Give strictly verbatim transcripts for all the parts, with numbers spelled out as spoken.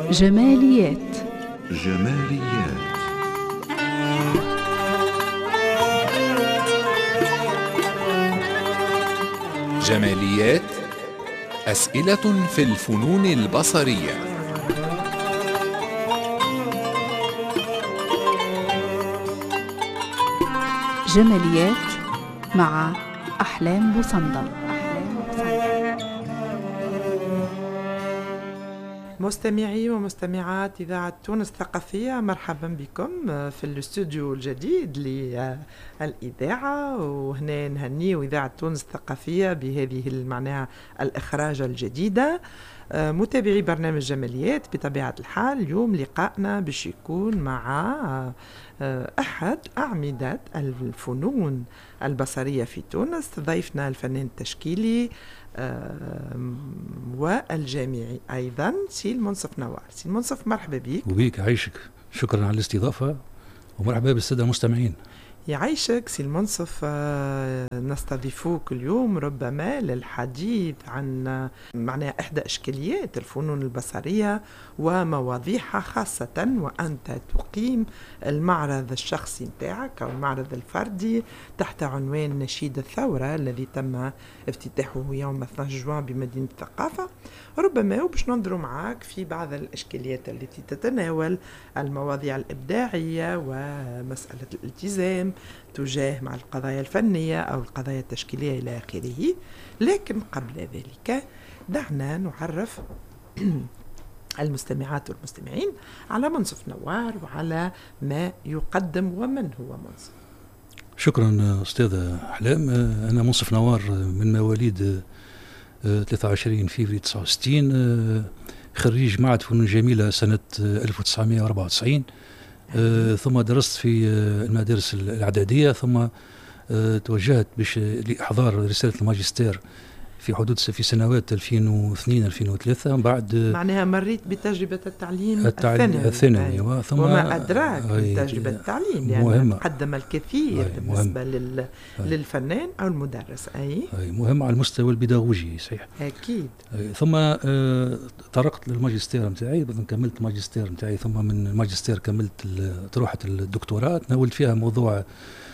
جماليات. جماليات جماليات، أسئلة في الفنون البصرية. جماليات مع أحلام بوصندل. مستمعي ومستمعات إذاعة تونس الثقافية، مرحبا بكم في الاستوديو الجديد للإذاعة، وهنا نهني إذاعة تونس الثقافية بهذه معناها الإخراج الجديدة. متابعي برنامج جماليات، بطبيعة الحال اليوم لقائنا باش يكون مع أحد أعمدة الفنون البصرية في تونس، ضيفنا الفنان التشكيلي والجامعي أيضا سي المنصف نوار. سي المنصف، مرحبا بك. وبيك، عايشك، شكرا على الاستضافة ومرحبا بالسادة المستمعين. يعيشك سي المنصف. نستضيفوك اليوم ربما للحديث عن معناها إحدى إشكاليات الفنون البصرية ومواضيعها، خاصة وأنت تقيم المعرض الشخصي متاعك أو المعرض الفردي تحت عنوان نشيد الثورة الذي تم افتتاحه يوم اثني عشر جوان بمدينة الثقافة. ربما وباش ننظروا معاك في بعض الإشكاليات التي تتناول المواضيع الإبداعية ومسألة الالتزام تجاه مع القضايا الفنية أو القضايا التشكيلية إلى آخره. لكن قبل ذلك دعنا نعرف المستمعات والمستمعين على منصف نوار وعلى ما يقدم ومن هو منصف. شكرا أستاذة أحلام. أنا منصف نوار من مواليد ثلاثة وعشرين فبراير تسعة وستين، خريج معهد فنون جميلة سنة ألف وتسعمائة وأربعة وتسعين. آه، ثم درست في آه، المدارس الإعدادية، ثم آه، توجهت باش لإحضار رسالة الماجستير في حدود في سنوات ألفين واثنين ألفين وثلاثة. بعد معناها مريت بتجربة التعليم الثانوي الثانوي، ثم وما أدراك بتجربة التعليم، لأنها يعني قدم الكثير بالنسبة لل... للفنان أو المدرس. أي مهم على المستوى البيداغوجي، صحيح، أكيد. ثم آه، طرقت للماجستير متاعي، كملت الماجستير متاعي، ثم من الماجستير كملت طروحة الدكتوراه، تناولت فيها موضوع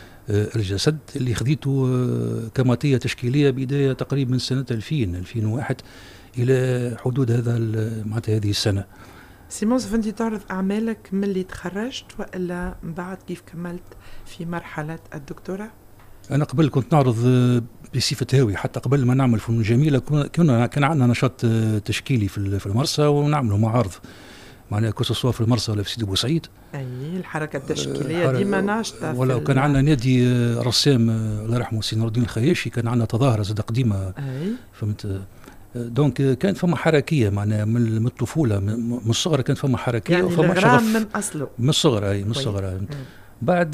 الجسد اللي خذيته كماتية تشكيلية بداية تقريبا من سنة ألفين ألفين وواحد إلى حدود هذا معناتها هذه السنة. سي منصف، أنت تعرض أعمالك من اللي تخرجت وإلا من بعد كيف كملت في مرحلة الدكتوراه؟ أنا قبل كنت نعرض بصفة هاوي، حتى قبل ما نعمل فنون جميلة كنا كان عندنا نشاط تشكيلي في المرسى ونعمله معارض، معناها كوسوسوا في المرسى ولا في سيدي بوسعيد. اي الحركه التشكيليه ديما ناشطه. ولو كان عندنا نادي رسام الله يرحمه سي نور الدين الخياشي، كان عندنا تظاهره زاد قديمه. اي فهمت. دونك كانت فما حركيه معناها من الطفوله، من الصغر كانت فما حركيه، يعني وفما شغف من اصله من الصغر. اي من الصغر. بعد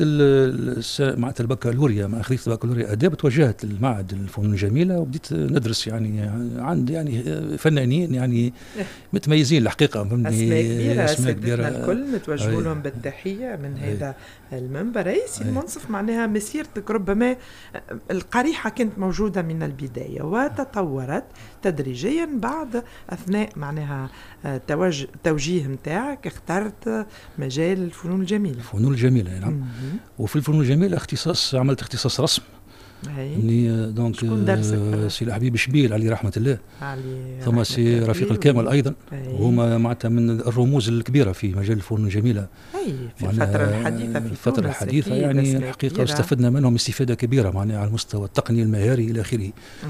معهد البكالوريا، مع خريجة البكالوريا آداب، توجهت للمعهد الفنون الجميلة وبديت ندرس يعني عند يعني فنانين يعني متميزين الحقيقة، أسماء كبيرة، أسماء كبيرة الكل نتوجه لهم بالتحية من أي. هذا المنبر. أي سي المنصف، معناها مسيرتك ربما القريحة كانت موجودة من البداية وتطورت تدريجيا بعد أثناء معناها توجيه متاعك اخترت مجال الفنون الجميلة. الفنون الجميلة، نعم. وفي الفنون الجميلة اختصاص، عملت اختصاص رسم. اني دونك سي الحبيب شبيل عليه رحمة الله، علي ثم سي رفيق الكامل أيضا، وهما معناتها من الرموز الكبيرة في مجال الفنون الجميلة. أي في الفترة الحديثة في الفترة الحديثة يعني الحقيقة استفدنا منهم استفادة كبيرة معناها على المستوى التقني المهاري إلى آخره.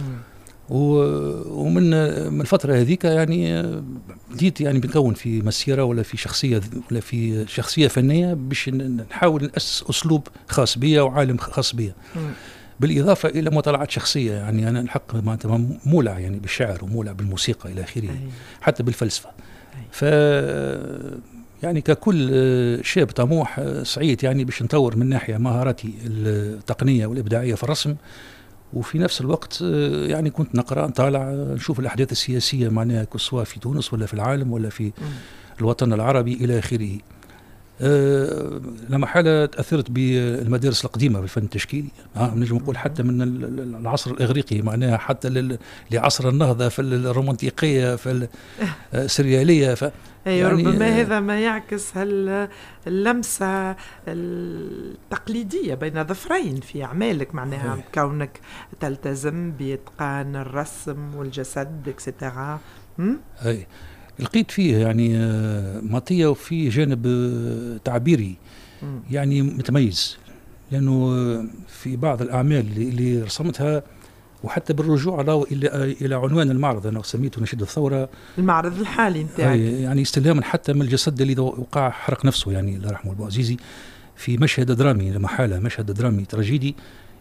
ومن من الفترة هذيك يعني بديت يعني بنكون في مسيرة ولا في شخصية ولا في شخصية فنية باش نحاول نأسس أسلوب خاص بيا وعالم خاص بيا، بالإضافة إلى مطالعات شخصية. يعني أنا الحق معناتها مولع يعني بالشعر ومولع بالموسيقى إلى آخره، حتى بالفلسفة. ف يعني ككل شاب طموح سعيد يعني باش نطور من ناحية مهاراتي التقنية والإبداعية في الرسم، وفي نفس الوقت يعني كنت نقرأ نطالع نشوف الأحداث السياسية معناها سواء في تونس ولا في العالم ولا في الوطن العربي إلى آخره. أه لما حالة تأثرت بالمدارس القديمة بالفن التشكيلي، آه نجم نقول حتى من العصر الإغريقي معناها حتى لعصر النهضة في الرومانتيقية في السريالية. ف أي يعني ربما آه، هذا ما يعكس هال- اللمسة التقليدية بين ظفرين في أعمالك، معناها أي. كونك تلتزم بإتقان الرسم والجسد إكسترا. أي لقيت فيه يعني آه، مطية وفيه جانب آه، تعبيري يعني متميز، لأنه آه، في بعض الأعمال اللي- اللي رسمتها، وحتى بالرجوع له إلى إلى عنوان المعرض أنا سميته نشيد الثورة، المعرض الحالي نتاعك. أي يعني استلهاما حتى من الجسد اللي وقع حرق نفسه، يعني الله يرحمه البوعزيزي، في مشهد درامي لا محالة، مشهد درامي تراجيدي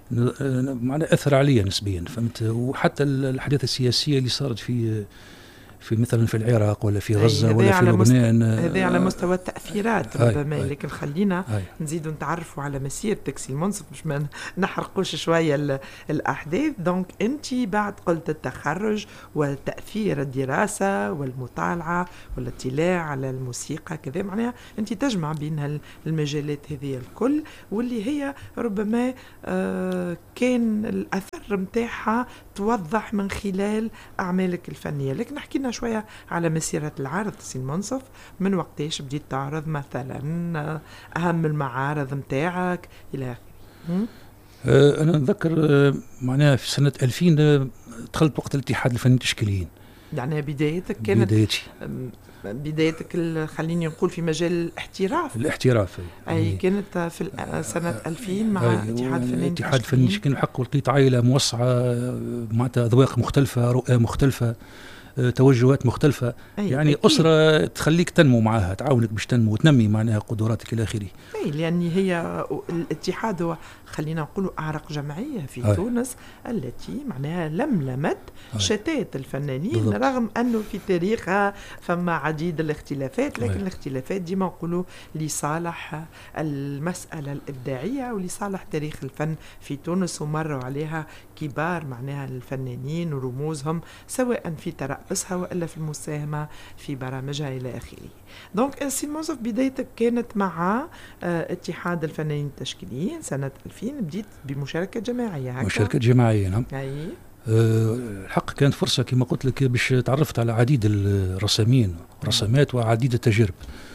معناه أثر عليا نسبيا، فهمت. وحتى الأحداث السياسية اللي صارت في في مثلا في العراق ولا في غزة هذا ولا في على مست- لبنان، هذا على آه، مستوى التأثيرات هاي- ربما، هاي. لكن خلينا هاي. نزيدوا نتعرفوا على مسيرتك سي المنصف باش ما نحرقوش شوية ال- الأحداث. دونك أنت بعد قلت التخرج وتأثير الدراسة والمطالعة والاطلاع على الموسيقى كذا، معناها أنت تجمع بين هال- المجالات هذه الكل، واللي هي ربما آه كان الأثر متاعها توضح من خلال أعمالك الفنية. لكن نحكي لنا شوية على مسيرة العرض سي المنصف، من وقتاش بديت تعرض مثلا، أهم المعارض متاعك إلى آخره. آه، أنا نذكر آه، معناها في سنة ألفين آه، دخلت وقت الاتحاد الفني التشكيليين. يعني بدايتك كانت بدايتي أم، بدايتك ال- خليني نقول في مجال الاحتراف. الاحتراف. أي كانت في ال- سنة ألفين مع أي، اتحاد فني الاتحاد الفني التشكيليين. التشكيلي الحق، ولقيت عائلة موسعة آه، معناتها أذواق مختلفة، رؤى مختلفة، آه، توجهات مختلفة، أي، يعني أكيد. أسرة تخليك تنمو معها، تعاونك باش تنمو وتنمي معناها قدراتك إلى آخره. اي لان هي الاتحاد هو خلينا نقولوا اعرق جمعيه في هاي. تونس التي معناها لملمت هاي. شتات الفنانين، بالضبط. رغم انه في تاريخها فما عديد الاختلافات، لكن هاي. الاختلافات ديما نقولوا لصالح المساله الابداعيه ولصالح تاريخ الفن في تونس، ومروا عليها كبار معناها الفنانين ورموزهم، سواء في ترأسها والا في المساهمه في برامجها الى اخره. دونك سي المنصف بدايتك كانت مع آه، اتحاد الفنانين التشكيليين سنة ألفين، بديت بمشاركة جماعية هكا. مشاركة جماعية، نعم. أي. أه الحق كانت فرصة كما قلت لك باش تعرفت على عديد الرسامين ورسامات وعديد التجارب،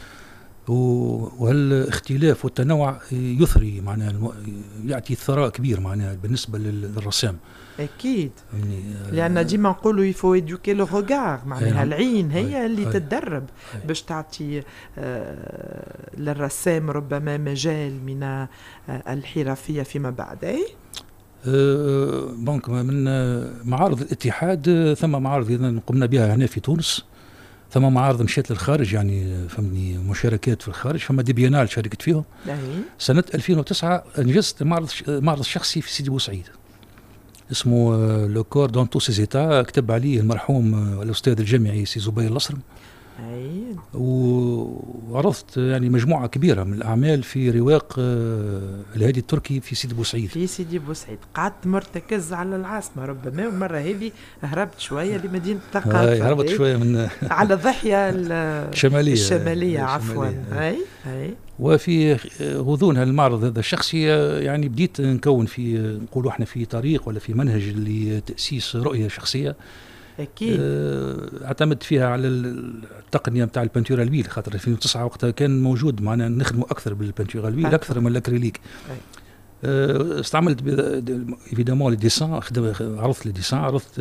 وهالاختلاف والتنوع يثري معناها الم- يعطي ثراء كبير معناها بالنسبة للرسام. أكيد، يعني لأن ديما نقولوا يفو إدوكي لو روغار، معناها نعم. العين هي أي. اللي أي. تتدرب أي. باش تعطي آه، للرسام ربما مجال من آه، الحرفية فيما بعد. أي. أه بونك من آه، معارض الاتحاد، آه، ثم معارض إذن قمنا بها هنا في تونس، ثم معارض مشيت للخارج، يعني آه، فهمني مشاركات في الخارج، فما دي بيانال شاركت فيهم. أي. سنة ألفين وتسعة انجزت معرض معرض شخصي في سيدي بوسعيد اسمه لو كور دون تو سيزيتا، كتب عليه المرحوم آه، الأستاذ الجامعي سي زبير الأصرم، أي. وعرضت يعني مجموعة كبيرة من الأعمال في رواق آه، الهادي التركي في سيدي بوسعيد. في سيدي بوسعيد قعدت مرتكز على العاصمة ربما، والمرة هذه هربت شوية لمدينة الثقافة. هاي هربت شوية من على الضاحية الشمالية الشمالية عفوا. الشمالية. أي. أي. وفي غضون هالمعرض هذا الشخصي آه، يعني بديت نكون في آه، نقولوا احنا في طريق ولا في منهج لتأسيس رؤية شخصية. أكيد. آه، اعتمدت فيها على التقنيه نتاع البنتيور الويل، خاطر ألفين وتسعة وقتها كان موجود معنا نخدموا اكثر بالبنتيور الويل أكثر. اكثر من الاكريليك. آه، استعملت ايفيدامون لي ديسان، عرضت لي ديسان، عرضت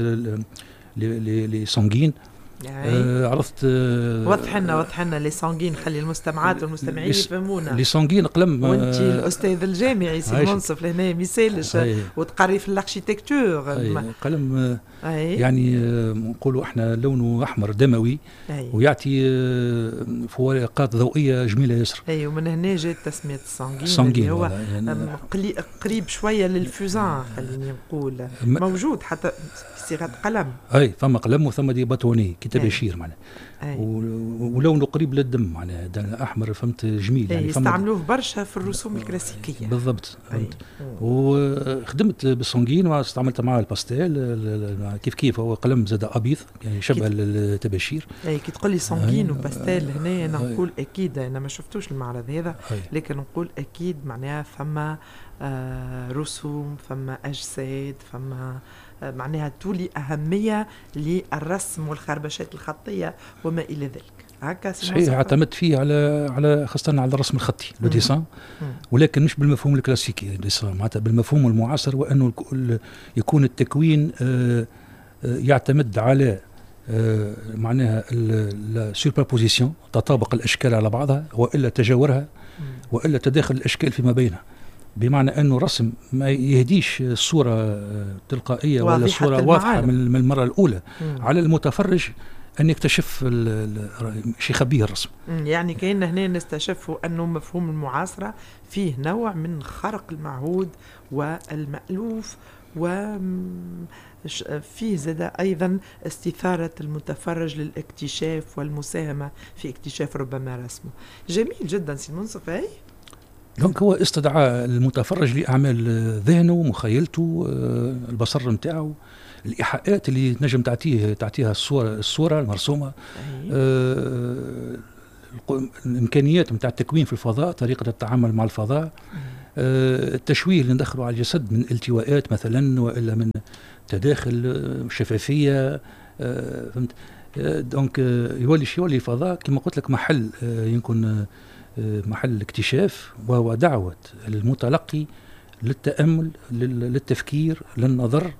لي لي سانغين، آه، عرضت آه، وضح لنا وضح لنا لي سانغين، خلي المستمعات والمستمعين لي- يفهمونا. لي سانغين قلم. وانت آه، الاستاذ الجامعي سي عايشة. منصف لهنا ميسالش أي. وتقري في الاركيتكتور. أي، قلم آه، أي. يعني آه، نقولوا احنا لونه احمر دموي، أي. ويعطي آه، فوارقات ضوئيه جميله ياسر. اي، ومن هنا جات تسمية السانغين، سانغين اللي هو والله، يعني أم، قلي- قريب شوية للفوزان خليني نقول، م- موجود حتى بصيغة قلم. اي ثم قلم وثم دي باتوني كتاب أي. يشير معناها، أي. و- ولونه قريب للدم معناها، ده احمر فهمت جميل أي، يعني فما- يستعملوه برشا في الرسوم الكلاسيكية. بالضبط أي. فهمت. وخدمت بالسونغين واستعملت معاه الباستيل ال- ال- كيف كيف هو قلم زاد ابيض يعني شبه كيف- التباشير. اي كي تقول لي سانغين أي. وباستيل هنا انا أي. نقول اكيد، انا ما شفتوش المعرض هذا، أي. لكن نقول اكيد معناها فما آه رسوم، فما اجساد، فما آه معناها تولي اهميه للرسم والخربشات الخطيه وما الى ذلك. هكا صحيح اعتمدت فيه على على خاصة على الرسم الخطي لو ديسان، ولكن مش بالمفهوم الكلاسيكي ديسان، معناتها بالمفهوم المعاصر، وأنه يكون التكوين يعتمد على معناها السوبربوزيسيون، تطابق الأشكال على بعضها، وإلا تجاورها، وإلا تداخل الأشكال فيما بينها، بمعنى أنه رسم ما يهديش صورة تلقائية ولا صورة واضحة من المرة الأولى مم. على المتفرج أن يكتشف شيء خبيه الرسم. يعني كأن هنا نستشفوا أنه مفهوم المعاصرة فيه نوع من خرق المعهود والمألوف، وفيه زاد أيضا استثارة المتفرج للاكتشاف والمساهمة في اكتشاف ربما رسمه. جميل جدا سي منصف. أي دونك هو استدعى المتفرج لأعمال ذهنه ومخيلته، البصر متاعه، الإيحاءات اللي نجم تعطيه تعطيها الصورة الصورة المرسومة، آه الإمكانيات متاع التكوين في الفضاء، طريقة التعامل مع الفضاء، آه التشويه اللي ندخله على الجسد من التوائات مثلا، وإلا من تداخل شفافية، آه فهمت. آه دونك آه يولي يولي الفضاء كما قلت لك محل آه يمكن آه محل اكتشاف، وهو دعوة المتلقي للتأمل، للتفكير، للنظر،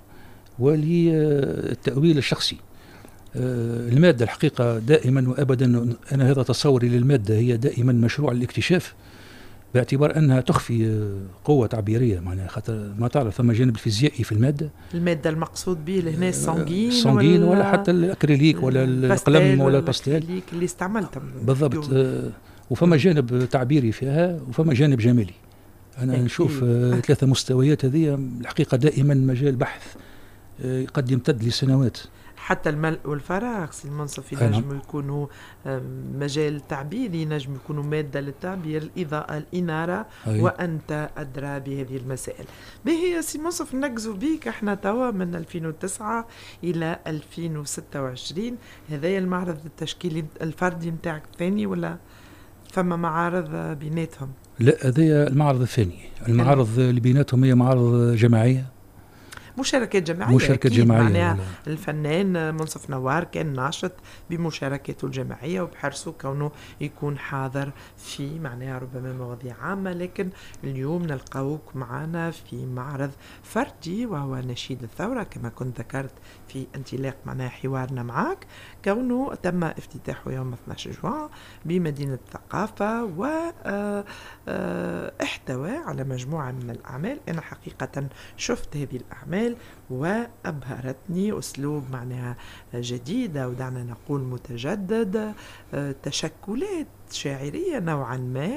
وللتأويل الشخصي. المادة الحقيقة دائما وأبدا، أنا هذا تصوري للمادة، هي دائما مشروع الاكتشاف، باعتبار أنها تخفي قوة تعبيرية، معناها خاطر ما تعرف ثم جانب الفيزيائي في المادة. المادة المقصود به هنا الصنجين الصنجين ولا, ولا حتى الأكريليك ولا القلم ولا الباستيل اللي استعملتهم بالضبط. وفما جانب تعبيري فيها وفما جانب جمالي. أنا أكيد. نشوف آه ثلاثة مستويات هذه الحقيقة دائما مجال بحث آه قد يمتد لسنوات. حتى الملء والفراغ سي المنصف ينجم يكونوا مجال تعبيري، ينجم يكونوا مادة للتعبير، الإضاءة، الإنارة، أي. وأنت أدرى بهذه المسائل. باهي سي منصف نركزوا بيك احنا توا من ألفين وتسعة إلى ألفين وستة وعشرين، هذايا المعرض التشكيلي الفردي متاعك الثاني ولا فما معارض بيناتهم؟ لا، هذا المعرض الثاني. المعارض اللي بيناتهم هي معارض جماعية، مشاركات جماعية. مشاركات جماعية معناها الفنان منصف نوار كان ناشط بمشاركته الجماعية وبحرصه كونه يكون حاضر في معناها ربما مواضيع عامة، لكن اليوم نلقاوك معنا في معرض فردي وهو نشيد الثورة كما كنت ذكرت في انطلاق معناها حوارنا معك، كونه تم افتتاحه يوم اثني عشر جوان بمدينة الثقافة، واحتوى على مجموعة من الأعمال. أنا حقيقة شفت هذه الأعمال وأبهرتني، أسلوب معناها جديدة ودعنا نقول متجدد، تشكلات شاعرية نوعا ما،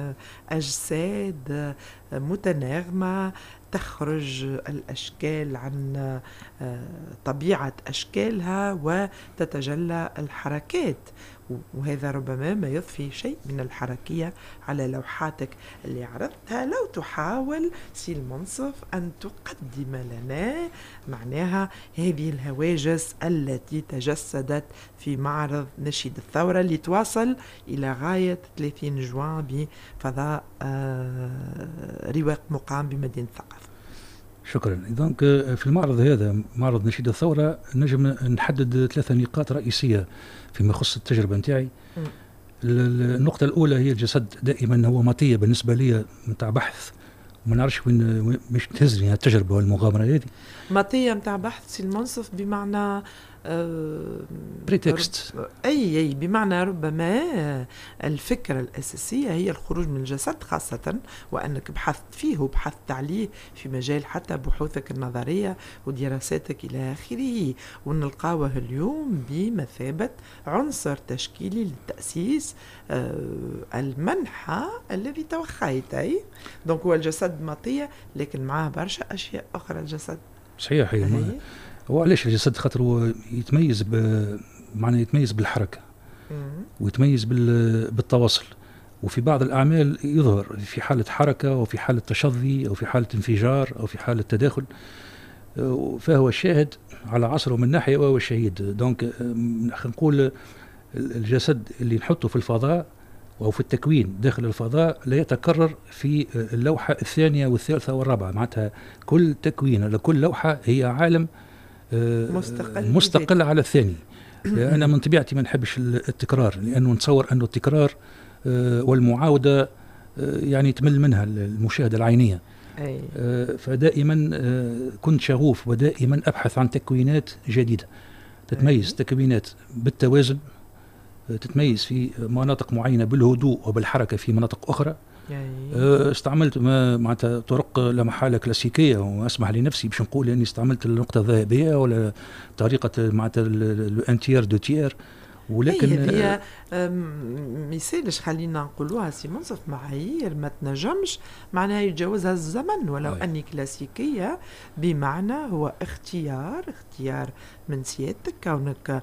أجساد متناغمة، تخرج الأشكال عن طبيعة أشكالها وتتجلى الحركات، وهذا ربما ما يضفي شيء من الحركية على لوحاتك اللي عرضتها. لو تحاول سي المنصف أن تقدم لنا معناها هذه الهواجس التي تجسدت في معرض نشيد الثورة اللي تواصل إلى غاية ثلاثين جوان بفضاء آه رواق مقام بمدينة الثقافة. شكرا. إذن في المعرض هذا، معرض نشيد الثورة، نجم نحدد ثلاثة نقاط رئيسية فيما يخص التجربة نتاعي. النقطة الأولى هي الجسد، دائما هو مطية بالنسبة لي متاع بحث، وما نعرفش وين مش تهزني التجربة والمغامرة هذه. مطية متاع بحث سي المنصف بمعنى بريتكست، أي أي بمعنى ربما الفكرة الأساسية هي الخروج من الجسد، خاصة وأنك بحثت فيه وبحثت عليه في مجال حتى بحوثك النظرية ودراساتك إلى آخره، ونلقاوه اليوم بمثابة عنصر تشكيلي للتأسيس المنحى الذي توخيت. أي دونك هو الجسد مطية لكن معاه برشا أشياء أخرى. الجسد صحيح هي هو علاش الجسد؟ خاطر هو يتميز ب معناه يتميز بالحركة ويتميز بالتواصل، وفي بعض الأعمال يظهر في حالة حركة وفي حالة تشظي أو في حالة انفجار أو في حالة تداخل، فهو الشاهد على عصره من ناحية وهو الشهيد. دونك نقول الجسد اللي نحطه في الفضاء أو في التكوين داخل الفضاء لا يتكرر في اللوحة الثانية والثالثة والرابعة، معناتها كل تكوين لكل لوحة هي عالم مستقل, مستقل على الثاني. أنا من طبيعتي ما نحبش التكرار، لأنه نتصور أنه التكرار والمعاودة يعني تمل منها المشاهدة العينية. أي. فدائما كنت شغوف ودائما أبحث عن تكوينات جديدة تتميز، أي. تكوينات بالتوازن، تتميز في مناطق معينة بالهدوء وبالحركة في مناطق أخرى. أي. استعملت معناتها طرق لا محالة كلاسيكية، وأسمح لنفسي باش نقول أني استعملت النقطة الذهبية ولا طريقة معناتها الانتير دو تير، ولكن هي ميسالش خلينا نقولوها سي منصف معايير ما تنجمش معناها يتجاوزها الزمن، ولو أي. أني كلاسيكية بمعنى هو اختيار اختيار من سيادتك، كونك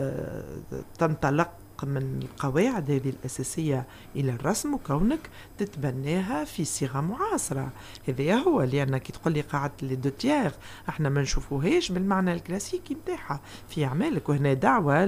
تنطلق من القواعد هذه الأساسية إلى الرسم، وكونك تتبناها في صيغة معاصرة. هذا هو، لأن كي تقول لي قاعدة لي دو تيير احنا ما نشوفوهاش بالمعنى الكلاسيكي متاعها في أعمالك، وهنا دعوة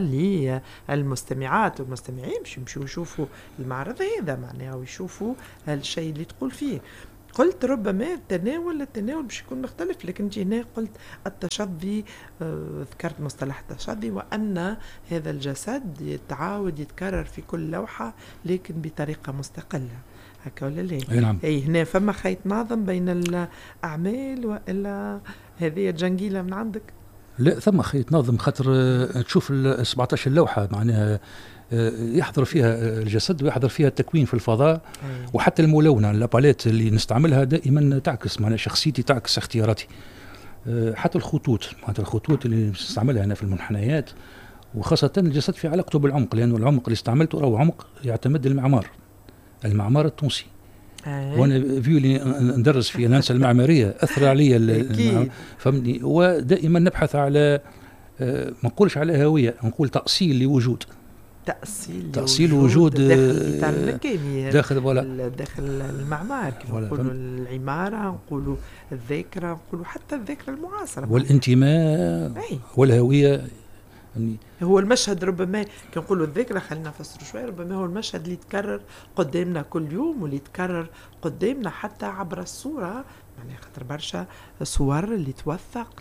للمستمعات والمستمعين باش يمشوا يشوفوا المعرض هذا معناها ويشوفوا الشيء اللي تقول فيه. قلت ربما التناول التناول باش يكون مختلف، لكن انت هنا قلت التشظي، آه ذكرت مصطلح التشظي، وأن هذا الجسد يتعاود يتكرر في كل لوحة لكن بطريقة مستقلة، هكا ولا لا؟ أي نعم. أي هنا فما خيط ناظم بين الأعمال، وإلا هذه جنجيلة من عندك؟ لا، ثم خيط ناظم، خاطر تشوف ال سبعطاش اللوحة معناها يحضر فيها الجسد ويحضر فيها التكوين في الفضاء. أي. وحتى الملونة الباليت اللي نستعملها دائما تعكس معناها شخصيتي، تعكس اختياراتي. حتى الخطوط، معناتها الخطوط اللي نستعملها أنا في المنحنيات، وخاصة الجسد في علاقته بالعمق، لأنه العمق اللي استعملته هو عمق يعتمد المعمار المعمار التونسي. أي. وانا فيولي ندرس في الهندسه المعماريه اثر علي فهمني، ودائما نبحث على ما نقولش على هويه، نقول تاصيل لوجود، تأصيل تأصيل وجود داخل داخل ولا داخل المعمار، كيف نقولوا العمارة، نقولوا الذاكرة، نقولوا حتى الذاكرة المعاصرة والانتماء والهوية. هو المشهد ربما كنقولوا الذاكرة، خلينا نفسر شوي، ربما هو المشهد اللي يتكرر قدامنا كل يوم، واللي يتكرر قدامنا حتى عبر الصورة، يعني خاطر برشا صور اللي توثق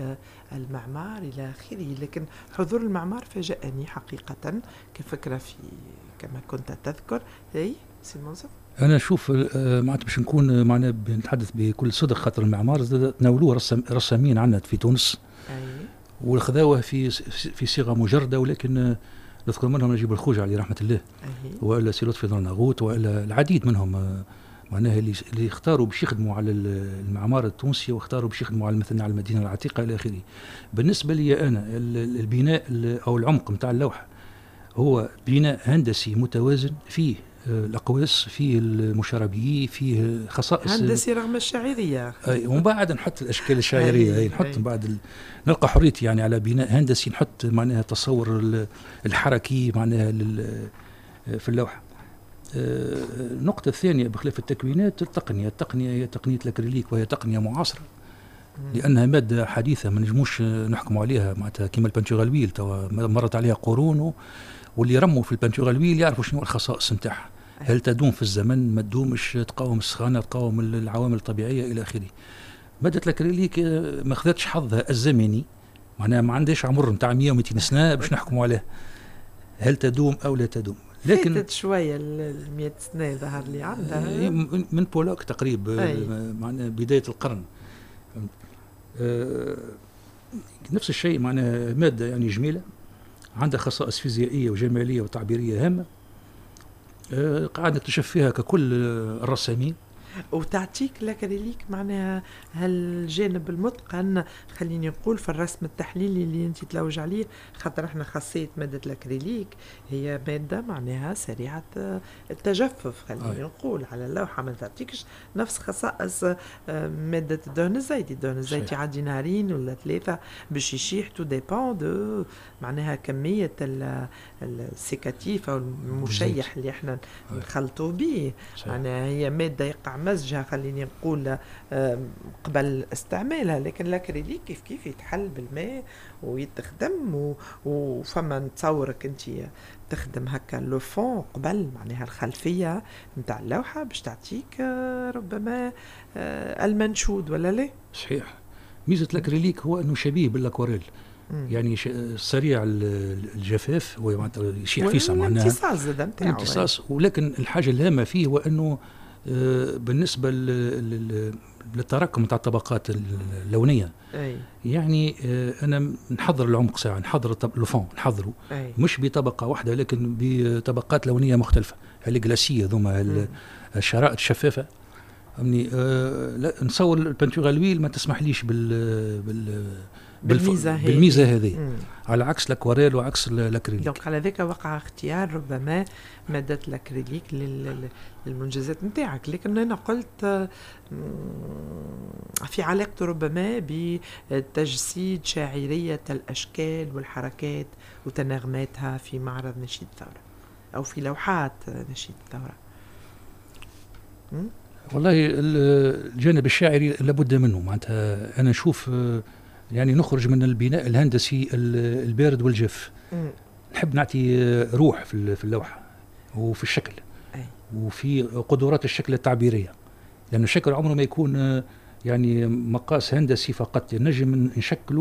للمعمار إلى آخره. لكن حضور المعمار فاجأني حقيقة كفكرة، في كما كنت تذكر. أي سي منصف، أنا أشوف معناتها باش نكون معنا بنتحدث بكل صدق، خاطر المعمار تناولوه رسام رسامين عندنا في تونس. أي. والخذاوه في في صيغه مجرده، ولكن نذكر منهم نجيب الخوج عليه رحمه الله. أي. والا سي لطفي ضرناغوت، والا العديد منهم معناها اللي اللي اختاروا باش يخدموا على المعمار التونسي، واختاروا باش يخدموا على مثلا على المدينه العتيقه الى اخره. بالنسبه لي انا البناء او العمق نتاع اللوحه هو بناء هندسي متوازن، فيه الاقواس، فيه المشاربيي، فيه خصائص هندسي رغم الشاعريه. اي، ومن بعد نحط الاشكال الشاعريه، اي نحط من بعد ال... نلقى حريتي يعني على بناء هندسي، نحط معناها التصور الحركي معناها لل... في اللوحه. النقطة الثانية بخلاف التكوينات التقنية، التقنية هي تقنية الأكريليك، وهي تقنية معاصرة لأنها مادة حديثة ما نجموش نحكموا عليها معناتها كيما البانتور الويل، توا مرت عليها قرون، واللي يرموا في البانتور الويل يعرفوا شنو الخصائص نتاعها، هل تدوم في الزمن، ما تدومش، تقاوم السخانة، تقاوم العوامل الطبيعية إلى آخره. مادة الأكريليك ما خذتش حظها الزمني، معناها ما عندهاش عمر نتاع مئة ومئتين سنة باش نحكموا عليها هل تدوم أو لا تدوم. لكن فاتت شوية المئة سنة ظهر لي عندها من بولاك تقريبا، معنا بداية القرن. آه نفس الشيء، معنا مادة يعني جميلة عندها خصائص فيزيائية وجمالية وتعبيرية هامة، آه قاعد نكتشف فيها ككل الرسامين، وتعطيك الأكريليك معناها هالجانب المتقن، خليني نقول في الرسم التحليلي اللي انت تلوج عليه، خاطر احنا خاصية مادة الأكريليك هي مادة معناها سريعة التجفف، خليني آه. نقول على اللوحة ما تعطيكش نفس خصائص مادة الدهن الزيتي. الدهن الزيتي يعدي نهارين ولا ثلاثة باش يشيح، تو ديبون دو معناها كمية السيكاتيف أو المشيح اللي احنا آه. نخلطوا به، معناها هي مادة يقع مزجها، خليني نقول قبل استعمالها. لكن الأكريليك كيف كيف يتحل بالماء ويتخدم، وفما نتصورك انت تخدم هكا لو فون قبل معناها الخلفية نتاع اللوحة باش تعطيك ربما المنشود، ولا لا؟ صحيح. ميزة الأكريليك هو انه شبيه بالاكواريل، يعني سريع الجفاف يشيح فيسا معناها الامتصاص زاد نتاعو الامتصاص. ولكن الحاجه الهامه فيه هو انه بالنسبه للتراكم تاع الطبقات اللونيه أي. يعني انا نحضر العمق ساعه نحضر الفون نحضره أي. مش بطبقه واحده لكن بطبقات لونيه مختلفه. الجلاسيه ذوما الشرائط الشفافه يعني آه لا نصور البنتور الويل ما تسمحليش بال بال بالميزه هذه بالميزه هذه على عكس الاكواريل وعكس الاكريليك. دونك على ذاك وقع اختيار ربما ماده الاكريليك للمنجزات نتاعك. لكن انا قلت في علاقته ربما بتجسيد شاعريه الاشكال والحركات وتناغماتها في معرض نشيد الثوره او في لوحات نشيد الثوره. والله الجانب الشاعري لابد منه معناتها. انا نشوف يعني نخرج من البناء الهندسي البارد والجاف. نحب نعطي روح في اللوحه وفي الشكل أي. وفي قدرات الشكل التعبيريه، لأن الشكل عمره ما يكون يعني مقاس هندسي فقط، نجم نشكله